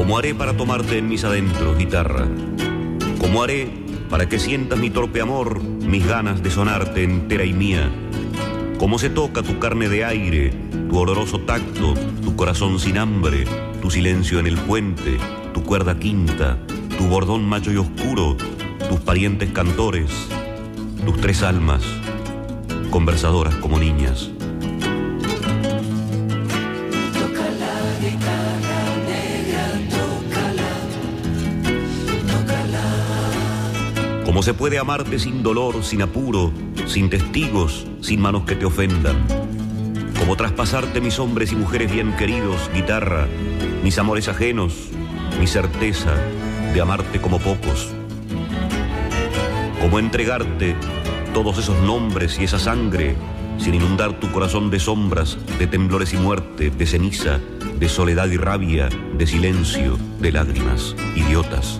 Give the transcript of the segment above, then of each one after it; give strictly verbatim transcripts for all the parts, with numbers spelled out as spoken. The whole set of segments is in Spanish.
¿Cómo haré para tomarte en mis adentros, guitarra? ¿Cómo haré para que sientas mi torpe amor, mis ganas de sonarte entera y mía? ¿Cómo se toca tu carne de aire, tu oloroso tacto, tu corazón sin hambre, tu silencio en el puente, tu cuerda quinta, tu bordón macho y oscuro, tus parientes cantores, tus tres almas, conversadoras como niñas? ¿Cómo se puede amarte sin dolor, sin apuro, sin testigos, sin manos que te ofendan? ¿Cómo traspasarte mis hombres y mujeres bien queridos, guitarra, mis amores ajenos, mi certeza de amarte como pocos? ¿Cómo entregarte todos esos nombres y esa sangre sin inundar tu corazón de sombras, de temblores y muerte, de ceniza, de soledad y rabia, de silencio, de lágrimas, idiotas?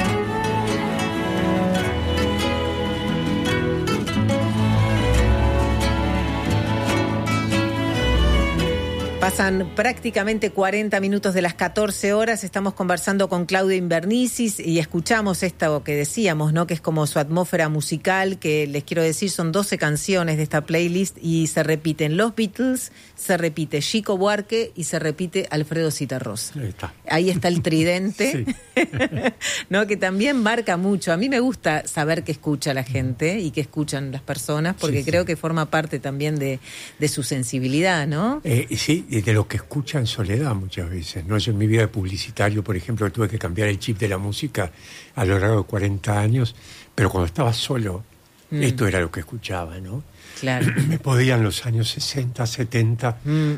Pasan prácticamente cuarenta minutos de las catorce horas, estamos conversando con Claudio Invernicis y escuchamos esto que decíamos, ¿no? Que es como su atmósfera musical, que les quiero decir son doce canciones de esta playlist y se repiten los Beatles, se repite Chico Buarque y se repite Alfredo Zitarrosa. Ahí está. Ahí está el tridente, sí. ¿No? Que también marca mucho. A mí me gusta saber qué escucha la gente y qué escuchan las personas, porque sí, creo sí. que forma parte también de, de su sensibilidad, ¿no? Eh, sí, de lo que escucha en soledad muchas veces, ¿no? Yo en mi vida de publicitario, por ejemplo, tuve que cambiar el chip de la música a lo largo de cuarenta años, pero cuando estaba solo, mm. esto era lo que escuchaba, ¿no? Claro. Me podían los años sesenta, setenta, mm.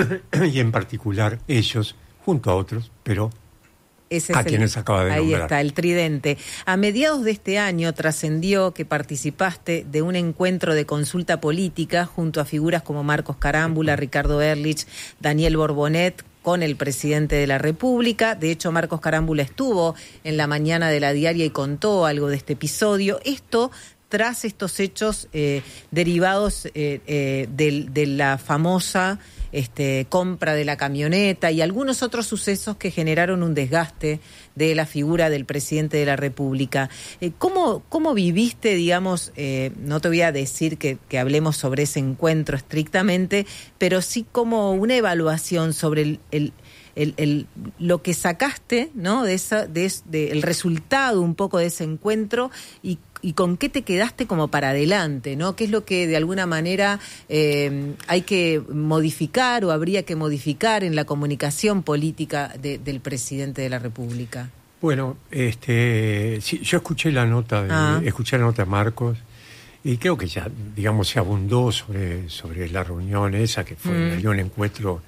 y en particular ellos, junto a otros, pero Ese es a el, quienes acaba de ahí nombrar. Ahí está, el tridente. A mediados de este año trascendió que participaste de un encuentro de consulta política junto a figuras como Marcos Carámbula, Ricardo Ehrlich, Daniel Borbonet, con el presidente de la República. De hecho, Marcos Carámbula estuvo en la mañana de La Diaria y contó algo de este episodio. Esto tras estos hechos eh, derivados eh, eh, de, de la famosa este, compra de la camioneta y algunos otros sucesos que generaron un desgaste de la figura del presidente de la República. Eh, ¿cómo, ¿Cómo viviste, digamos, eh, no te voy a decir que, que hablemos sobre ese encuentro estrictamente, pero sí como una evaluación sobre el... el El, el, lo que sacaste, ¿no? de esa, de, de el resultado un poco de ese encuentro y, y con qué te quedaste como para adelante, ¿no? ¿Qué es lo que de alguna manera eh, hay que modificar o habría que modificar en la comunicación política de, del presidente de la República? Bueno, este, sí, yo escuché la nota de, ah. escuché la nota de Marcos y creo que ya, digamos, se abundó sobre, sobre la reunión esa que fue mm. un encuentro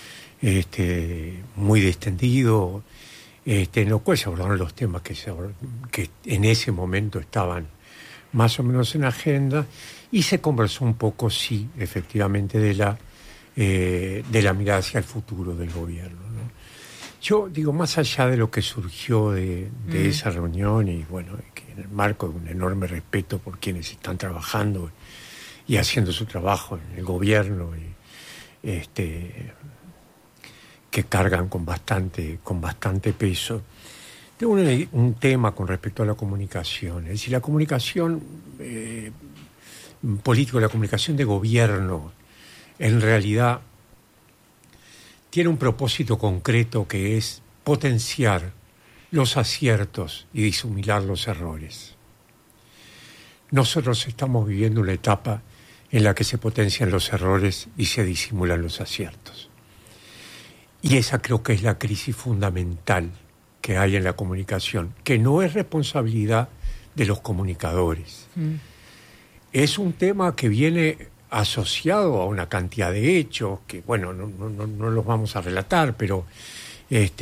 Este, muy distendido, este, en lo cual se abordaron los temas que, se, que en ese momento estaban más o menos en agenda y se conversó un poco, sí, efectivamente, de la, eh, de la mirada hacia el futuro del gobierno, ¿no? Yo digo, más allá de lo que surgió de, de mm. esa reunión y bueno, que en el marco de un enorme respeto por quienes están trabajando y haciendo su trabajo en el gobierno y este que cargan con bastante, con bastante peso. Tengo un, un tema con respecto a la comunicación. Es decir, la comunicación eh, política, la comunicación de gobierno, en realidad tiene un propósito concreto que es potenciar los aciertos y disumilar los errores. Nosotros estamos viviendo una etapa en la que se potencian los errores y se disimulan los aciertos. Y esa creo que es la crisis fundamental que hay en la comunicación, que no es responsabilidad de los comunicadores. Mm. Es un tema que viene asociado a una cantidad de hechos que, bueno, no, no, no los vamos a relatar, pero este,